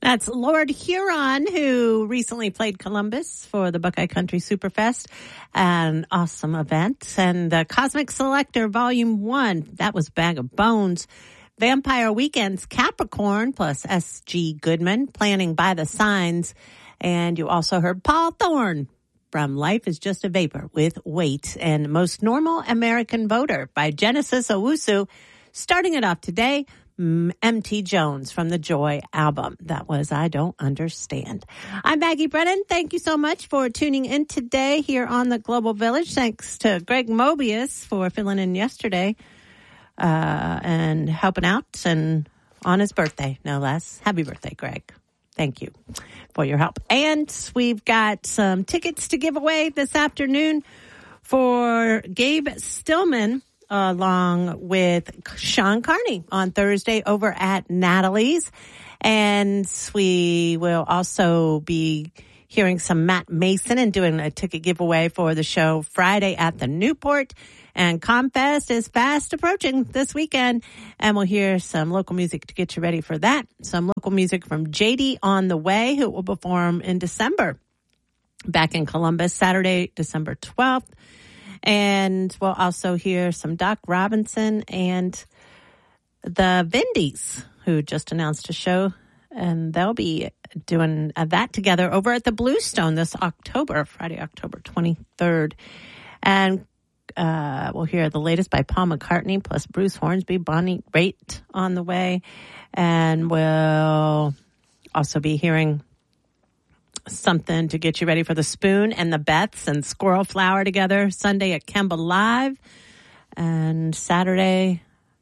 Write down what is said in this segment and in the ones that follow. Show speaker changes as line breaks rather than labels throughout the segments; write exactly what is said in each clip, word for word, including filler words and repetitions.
That's Lord Huron, who recently played Columbus for the Buckeye Country Superfest, an awesome event. And the Cosmic Selector Volume one, that was Bag of Bones. Vampire Weekends, Capricorn, plus S G Goodman, Planning by the Signs. And you also heard Paul Thorne from Life is Just a Vapor with Weight, and Most Normal American Voter by Genesis Owusu. Starting it off today, M T Jones from the Joy album. That was I Don't Understand. I'm Maggie Brennan. Thank you so much for tuning in today here on the Global Village. Thanks to Greg Mobius for filling in yesterday uh, and helping out, and on his birthday, no less. Happy birthday, Greg. Thank you for your help. And we've got some tickets to give away this afternoon for Gabe Stillman, along with Sean Carney on Thursday over at Natalie's. And we will also be hearing some Matt Mason and doing a ticket giveaway for the show Friday at the Newport. And ComFest is fast approaching this weekend, and we'll hear some local music to get you ready for that. Some local music from J D on the Way, who will perform in December back in Columbus, Saturday, December twelfth. And we'll also hear some Doc Robinson and the Vindies, who just announced a show, and they'll be doing that together over at the Bluestone this October, Friday, October twenty-third. And uh, we'll hear the latest by Paul McCartney, plus Bruce Hornsby, Bonnie Raitt on the way. And we'll also be hearing something to get you ready for the Spoon and the Beths and Squirrel Flower together Sunday at Kemba Live, and Saturday.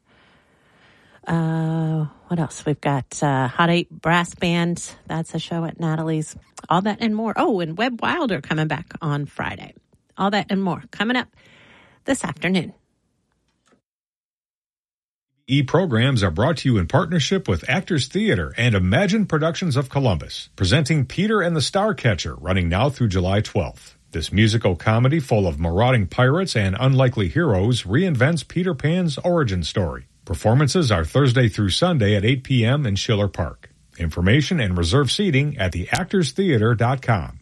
Uh, what else? We've got uh, Hot Eight Brass Band. That's a show at Natalie's. All that and more. Oh, and Webb Wilder coming back on Friday. All that and more coming up this afternoon.
E programs are brought to you in partnership with Actors Theater and Imagine Productions of Columbus, presenting Peter and the Starcatcher, running now through July twelfth. This musical comedy full of marauding pirates and unlikely heroes reinvents Peter Pan's origin story. Performances are Thursday through Sunday at eight p.m. in Schiller Park. Information and reserve seating at the actors theater dot com.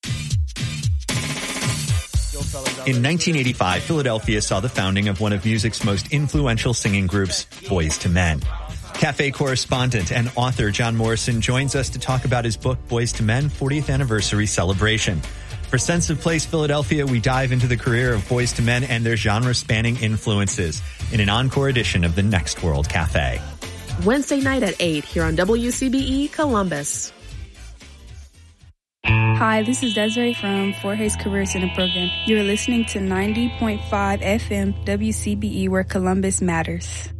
In nineteen eighty-five, Philadelphia saw the founding of one of music's most influential singing groups, Boyz two Men. Cafe correspondent and author John Morrison joins us to talk about his book, Boyz two Men, fortieth Anniversary Celebration. For Sense of Place Philadelphia, we dive into the career of Boyz two Men and their genre-spanning influences in an encore edition of The Next World Cafe.
Wednesday night at eight here on W C B E Columbus.
Hi, this is Desiree from Fort Hays Career Center program. You're listening to ninety point five F M W C B E, where Columbus matters.